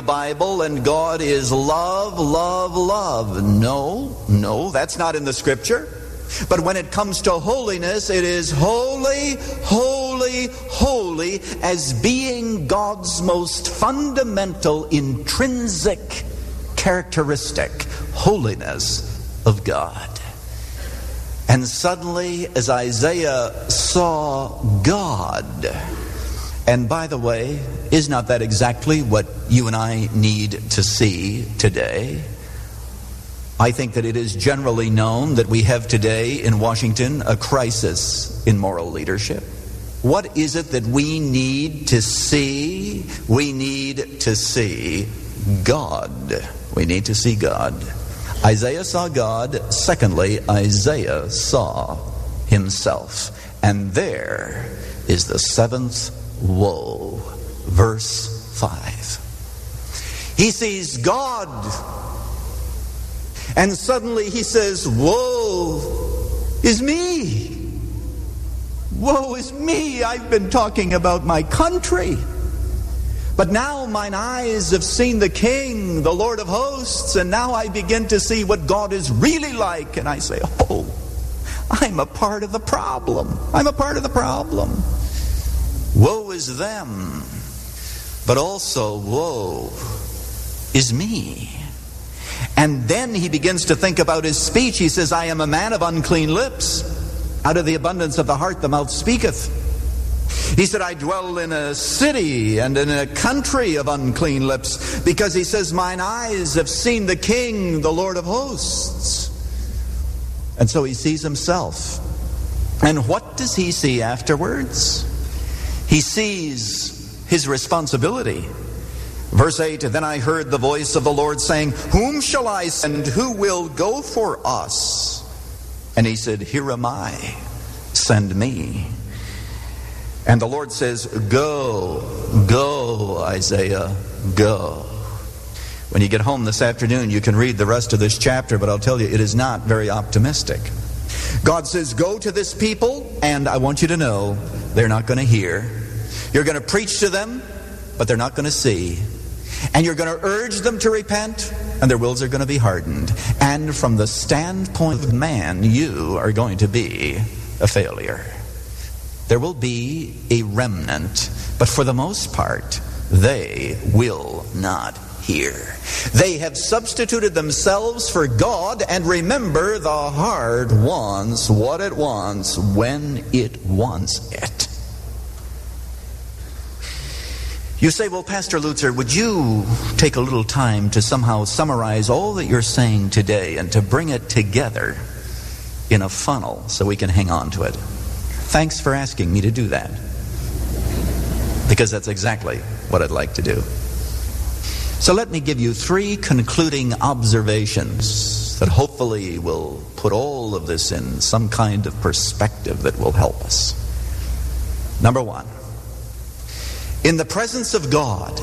Bible and God is love, love, love. No, that's not in the Scripture. But when it comes to holiness, it is holy, holy, holy as being God's most fundamental, intrinsic characteristic, holiness of God. And suddenly, as Isaiah saw God, and by the way, is not that exactly what you and I need to see today? I think that it is generally known that we have today in Washington a crisis in moral leadership. What is it that we need to see? We need to see God. We need to see God. Isaiah saw God. Secondly, Isaiah saw himself. And there is the seventh woe. Verse 5. He sees God. And suddenly he says, woe is me. Woe is me. I've been talking about my country. But now mine eyes have seen the King, the Lord of hosts, and now I begin to see what God is really like. And I say, oh, I'm a part of the problem. I'm a part of the problem. Woe is them, but also woe is me. And then he begins to think about his speech. He says, I am a man of unclean lips. Out of the abundance of the heart the mouth speaketh. He said, I dwell in a city and in a country of unclean lips, because he says, mine eyes have seen the King, the Lord of hosts. And so he sees himself. And what does he see afterwards? He sees his responsibility. Verse 8, then I heard the voice of the Lord saying, whom shall I send? Who will go for us? And he said, here am I, send me. And the Lord says, go, Isaiah, go. When you get home this afternoon, you can read the rest of this chapter, but I'll tell you, it is not very optimistic. God says, go to this people, and I want you to know, they're not going to hear. You're going to preach to them, but they're not going to see. And you're going to urge them to repent, and their wills are going to be hardened. And from the standpoint of man, you are going to be a failure. There will be a remnant, but for the most part, they will not hear. They have substituted themselves for God, and remember, the heart wants what it wants when it wants it. You say, well, Pastor Lutzer, would you take a little time to somehow summarize all that you're saying today and to bring it together in a funnel so we can hang on to it? Thanks for asking me to do that, because that's exactly what I'd like to do. So let me give you 3 concluding observations that hopefully will put all of this in some kind of perspective that will help us. Number 1, in the presence of God,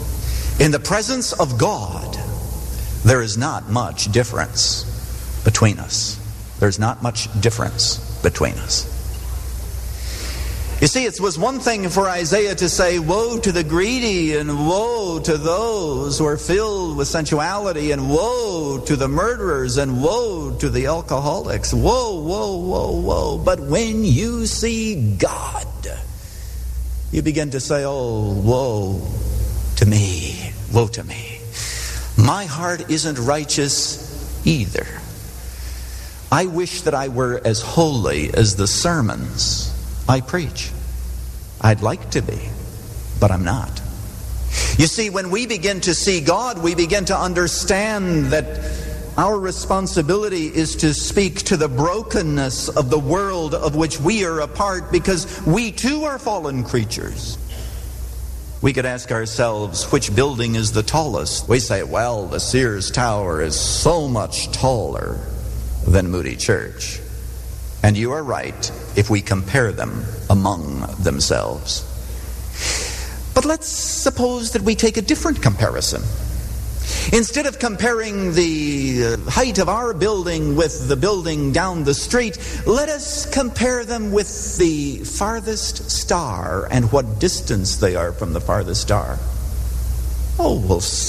there is not much difference between us. There's not much difference between us. You see, it was one thing for Isaiah to say, woe to the greedy, and woe to those who are filled with sensuality, and woe to the murderers, and woe to the alcoholics. Woe, woe, woe, woe. But when you see God, you begin to say, oh, woe to me, woe to me. My heart isn't righteous either. I wish that I were as holy as the sermons I preach. I'd like to be, but I'm not. You see, when we begin to see God, we begin to understand that our responsibility is to speak to the brokenness of the world of which we are a part, because we too are fallen creatures. We could ask ourselves, which building is the tallest? We say, well, the Sears Tower is so much taller than Moody Church. And you are right if we compare them among themselves. But let's suppose that we take a different comparison. Instead of comparing the height of our building with the building down the street, let us compare them with the farthest star and what distance they are from the farthest star. Oh, well,